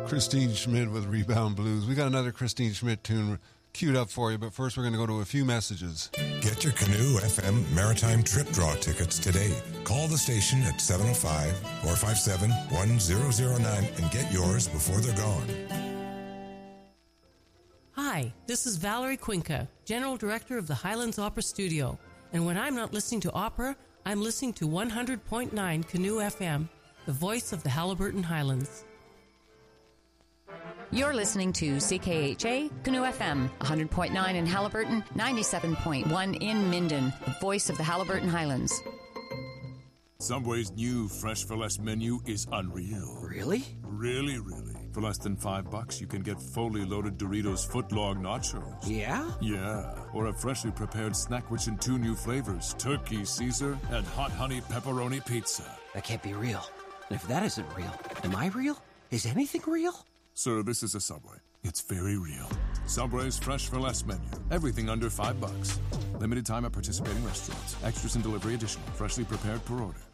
Christine Schmidt with Rebound Blues. We got another Christine Schmidt tune queued up for you, but first we're going to go to a few messages. Get your Canoe FM Maritime Trip Draw tickets today. Call the station at 705-457-1009 and get yours before they're gone. Hi, this is Valerie Quinca, General Director of the Highlands Opera Studio. And when I'm not listening to opera, I'm listening to 100.9 Canoe FM, the voice of the Haliburton Highlands. You're listening to CKHA Canoe FM, 100.9 in Haliburton, 97.1 in Minden, the voice of the Haliburton Highlands. Subway's new Fresh for Less menu is unreal. Really? Really. For less than $5, you can get fully loaded Doritos footlong nachos. Yeah? Yeah. Or a freshly prepared snack which in 2 new flavors, Turkey Caesar and Hot Honey Pepperoni Pizza. That can't be real. And if that isn't real, am I real? Is anything real? Sir, this is a Subway. It's very real. Subway's Fresh for Less menu. Everything under $5. Limited time at participating restaurants. Extras and delivery additional. Freshly prepared per order.